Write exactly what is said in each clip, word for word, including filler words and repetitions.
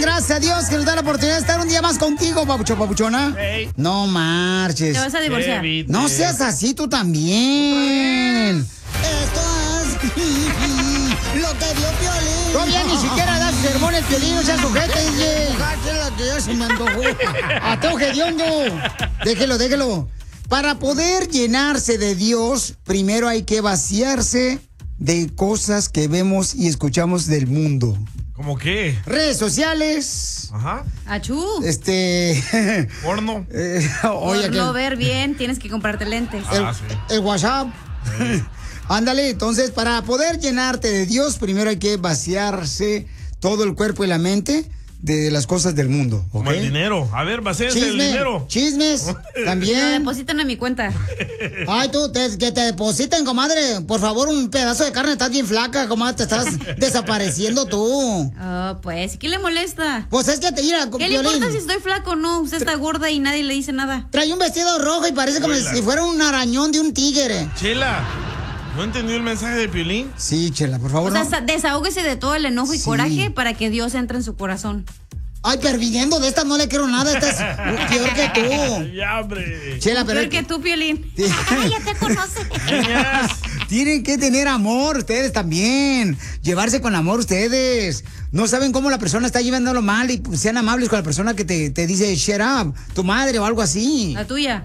gracias a Dios que nos da la oportunidad de estar un día más contigo, papucho, papuchona. Hey. No marches. Te vas a divorciar. Evite. No seas así tú también. Esto es lo que dio Piolín. Todavía ni siquiera das sermón el Piolín, o sea, sujete, dice. La que ya se me antojó. Ateo hediondo. Déjelo, déjelo. Para poder llenarse de Dios, primero hay que vaciarse de cosas que vemos y escuchamos del mundo. ¿Cómo qué? Redes sociales. Ajá. Achú. Este. Porno. eh, oye, Por que- no ver bien, tienes que comprarte lentes. el, Ah, sí. el WhatsApp. Ándale, entonces, para poder llenarte de Dios, primero hay que vaciarse todo el cuerpo y la mente de las cosas del mundo. ¿Ok? Como el dinero. A ver, vacíense el Chisme, dinero. chismes, Lo también. depositan a mi cuenta. Ay, tú, te- que te depositen, comadre. Por favor, un pedazo de carne. Estás bien flaca, comadre. Te estás desapareciendo tú. Oh, pues, ¿qué le molesta? Pues es que te mira, ¿Qué le Piolín, importa si estoy flaco o no? Usted está gorda y nadie le dice nada. trae un vestido rojo y parece como Huela. si fuera un arañón de un tigre. Chela, ¿no entendió el mensaje de Piolín? Sí, Chela, por favor. O sea, no. sa- desahógese de todo el enojo y Sí. coraje para que Dios entre en su corazón. Ay, perviniendo de esta no le quiero nada. Esta es peor que tú. Ya, hombre. Chela, pero. Peor que tú, Piolín. Sí. Ay, ya te conoce. Niñas. Tienen que tener amor ustedes también. Llevarse con amor ustedes. No saben cómo la persona está llevándolo mal y pues, sean amables con la persona que te, te dice shut up, tu madre o algo así. La tuya.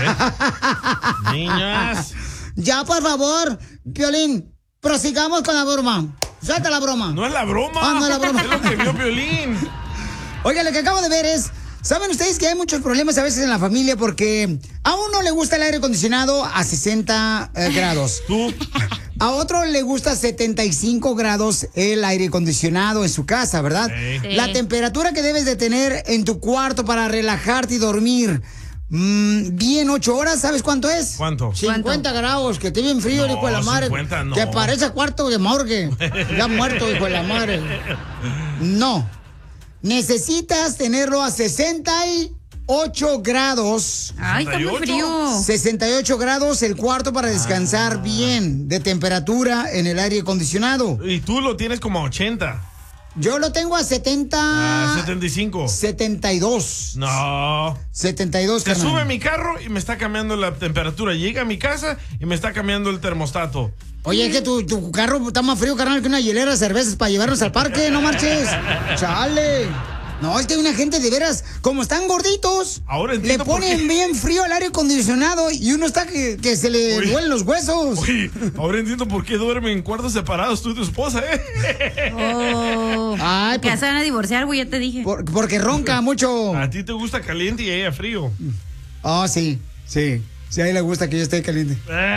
Niñas. Ya, por favor, Piolín, prosigamos con la broma. Suelta la broma. No es la broma. Ah, no es la broma. Es lo que vio Piolín. Oiga, lo que acabo de ver es, ¿saben ustedes que hay muchos problemas a veces en la familia porque a uno le gusta el aire acondicionado a sesenta eh, grados? Tú. A otro le gusta setenta y cinco grados el aire acondicionado en su casa, ¿verdad? Sí. Sí. La temperatura que debes de tener en tu cuarto para relajarte y dormir mm, bien ocho horas, ¿sabes cuánto es? ¿Cuánto? cincuenta grados, que te bien frío, No, hijo de la madre. cincuenta no. Que parece cuarto de morgue. Ya muerto, hijo de la madre. No. Necesitas tenerlo a sesenta y ocho grados. Ay, está muy sesenta y ocho. frío. sesenta y ocho grados el cuarto para descansar bien de temperatura en el aire acondicionado. Y tú lo tienes como a ochenta. Yo lo tengo a setenta. Ah, setenta y cinco. setenta y dos. No. setenta y dos, Se carnal. sube mi carro y me está cambiando la temperatura. Llega a mi casa y me está cambiando el termostato. Oye, es que tu, tu carro está más frío, carnal, que una hielera de cervezas para llevarnos al parque, no marches. Chale. No, es que hay una gente de veras, como están gorditos, Ahora le entiendo por ponen qué. bien frío al aire acondicionado y uno está que, que se le Oye. duelen los huesos. Oye, ahora entiendo por qué duermen en cuartos separados tú y tu esposa, ¿eh? Oh. Ay, Que pues- se van a divorciar, güey, ya te dije. Por- porque ronca mucho. A ti te gusta caliente y a ella frío. Ah, sí, sí. Sí, a él le gusta que yo esté caliente.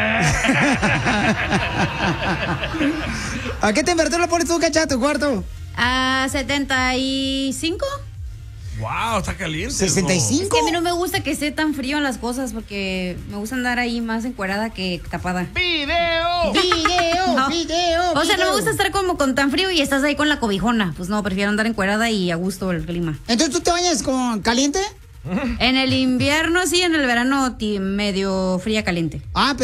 ¿A qué temperatura lo pones tú, cacha, tu cuarto? ¿A setenta y cinco? Wow, está caliente. ¿sesenta y ¿no? Es cinco? que a mí no me gusta que esté tan frío en las cosas porque me gusta andar ahí más encuerada que tapada. ¡Video! ¡Video! No. ¡Video! O sea, no video. me gusta estar como con tan frío y estás ahí con la cobijona. Pues no, prefiero andar encuerada y a gusto el clima. Entonces, ¿tú te bañas con caliente? En el invierno sí, en el verano ti- medio fría caliente. Ah,